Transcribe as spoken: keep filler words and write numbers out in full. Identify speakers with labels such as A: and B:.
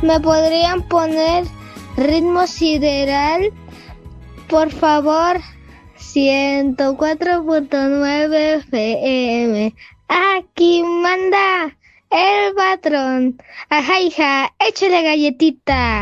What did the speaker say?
A: ¿Me podrían poner ritmo sideral? Por favor, ciento cuatro punto nueve F M. Aquí manda el patrón. Ajá, hija, échale galletita.